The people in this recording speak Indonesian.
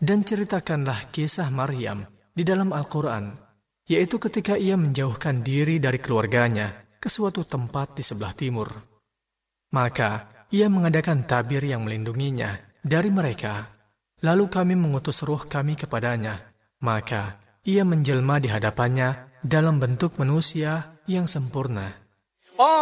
Dan ceritakanlah kisah Maryam di dalam Al-Quran, yaitu ketika ia menjauhkan diri dari keluarganya ke suatu tempat di sebelah timur. Maka ia mengadakan tabir yang melindunginya dari mereka. Lalu kami mengutus ruh kami kepadanya. Maka ia menjelma di hadapannya dalam bentuk manusia yang sempurna.